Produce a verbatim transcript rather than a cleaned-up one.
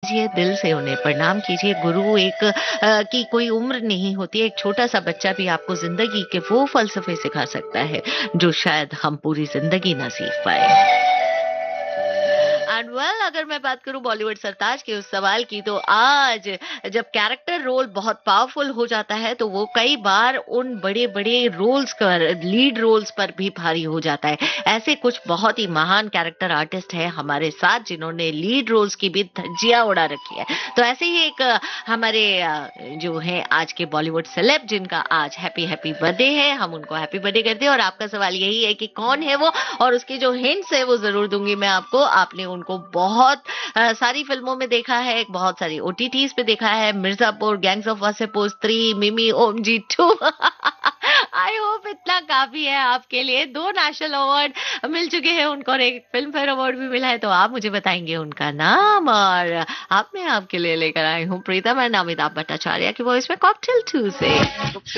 कीजिए, दिल से उन्हें प्रणाम कीजिए। गुरु एक अ, की कोई उम्र नहीं होती है। एक छोटा-सा बच्चा भी आपको ज़िंदगी के वो फ़लसफ़े सिखा सकता है, जो शायद हम पूरी ज़िंदगी ना सीख पाएँ। एंड वेल अगर मैं बात करूं बॉलीवुड सरताज के उस सवाल की, तो आज जब कैरेक्टर रोल बहुत पावरफुल हो जाता है तो वो कई बार उन बड़े बड़े रोल्स पर, लीड रोल्स पर भी भारी हो जाता है। ऐसे कुछ बहुत ही महान कैरेक्टर आर्टिस्ट है हमारे साथ जिन्होंने लीड रोल्स की भी धज्जियां उड़ा रखी है। तो ऐसे ही एक अ, हमारे अ, जो है आज के बॉलीवुड सेलेब जिनका आज हैप्पी हैप्पी बर्थडे है, हम उनको हैप्पी बर्थडे करते हैं। और आपका सवाल यही है कि कौन है वो, और उसकी जो हिंट्स है वो जरूर दूंगी मैं आपको। आपने उनको बहुत अ, सारी फिल्मों में देखा है, बहुत सारी ओटीटीज पे देखा है, मिर्जापुर, गैंग्स ऑफ वासेपुर, स्त्री, मिमी, ओम जी टू। आई होप इतना काफी है आपके लिए। दो नेशनल अवार्ड मिल चुके हैं उनको और एक फिल्म फेयर अवार्ड भी मिला है। तो आप मुझे बताएंगे उनका नाम, और आप मैं आपके लिए लेकर आई हूँ प्रीतम एंड अमिताभ भट्टाचार्य की वॉइस में कॉकटेल टू से।